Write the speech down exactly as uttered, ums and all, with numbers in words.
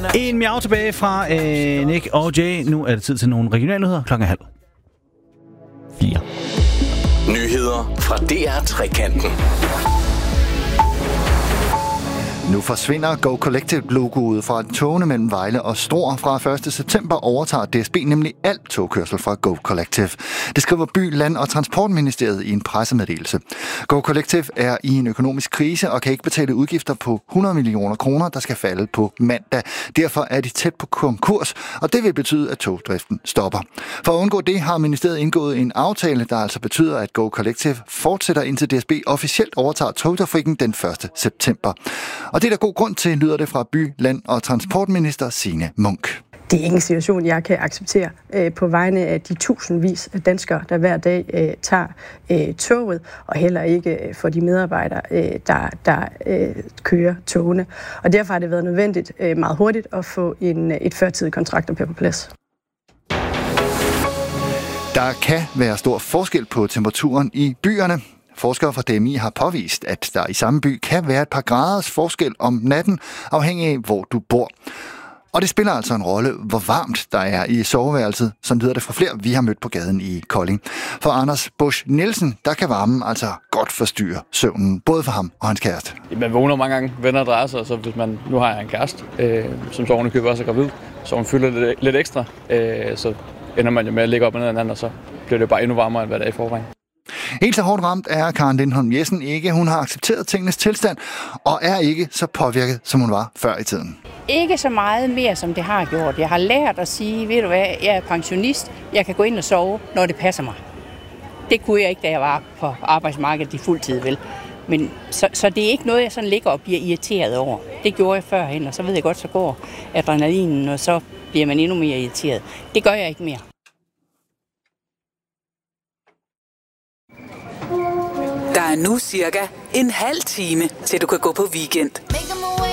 En miau tilbage fra øh, Nick og Jay. Nu er det tid til nogle regionale nyheder. Klokken er halv. Fire. Nyheder fra D R Trekanten. Nu forsvinder Go Collective-logoet fra togene mellem Vejle og Struer. Fra første september overtager D S B nemlig al togkørsel fra Go Collective. Det skriver By-, Land- og Transportministeriet i en pressemeddelelse. Go Collective er i en økonomisk krise og kan ikke betale udgifter på hundrede millioner kroner, der skal falde på mandag. Derfor er de tæt på konkurs, og det vil betyde, at togdriften stopper. For at undgå det har ministeriet indgået en aftale, der altså betyder, at Go Collective fortsætter indtil D S B officielt overtager togtrafikken den første september. Og det er der god grund til, lyder det fra By-, Land- og Transportminister Signe Munk. Det er ikke en situation, jeg kan acceptere øh, på vegne af de tusindvis af danskere, der hver dag øh, tager øh, toget, og heller ikke øh, for de medarbejdere, øh, der, der øh, kører togene. Og derfor har det været nødvendigt øh, meget hurtigt at få en, et førtidigt kontraktopgør på plads. Der kan være stor forskel på temperaturen i byerne. Forskere fra D M I har påvist, at der i samme by kan være et par graders forskel om natten, afhængig af, hvor du bor. Og det spiller altså en rolle, hvor varmt der er i soveværelset, som lyder det fra flere, vi har mødt på gaden i Kolding. For Anders Busch Nielsen, der kan varmen altså godt forstyrre søvnen, både for ham og hans kæreste. Man vågner mange gange, venner drejer sig, så hvis man, nu har jeg en kæreste, øh, som så ovenikøbet også er gravid, så hun fylder lidt, lidt ekstra, øh, så ender man jo med at ligge op og ned ad hinanden, og så bliver det bare endnu varmere, end hvad det er i forvejen. Helt så hårdt ramt er Karen Lindholm Jessen ikke. Hun har accepteret tingenes tilstand og er ikke så påvirket, som hun var før i tiden. Ikke så meget mere, som det har gjort. Jeg har lært at sige, ved du hvad, jeg er pensionist, jeg kan gå ind og sove, når det passer mig. Det kunne jeg ikke, da jeg var på arbejdsmarkedet i fuld tid, vel. Men så, så det er ikke noget, jeg sådan ligger og bliver irriteret over. Det gjorde jeg førhen, og så ved jeg godt, så går adrenalinen, og så bliver man endnu mere irriteret. Det gør jeg ikke mere. Der er nu cirka en halv time, til du kan gå på weekend.